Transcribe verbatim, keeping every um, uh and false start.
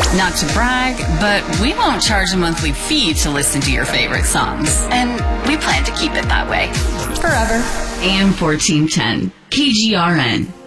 Not to brag, but we won't charge a monthly fee to listen to your favorite songs. And we plan to keep it that way. Forever. A M fourteen ten, K G R N.